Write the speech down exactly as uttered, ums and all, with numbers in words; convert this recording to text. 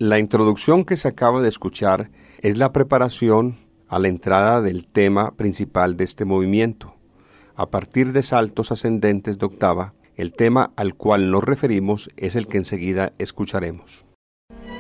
La introducción que se acaba de escuchar es la preparación a la entrada del tema principal de este movimiento. A partir de saltos ascendentes de octava, el tema al cual nos referimos es el que enseguida escucharemos.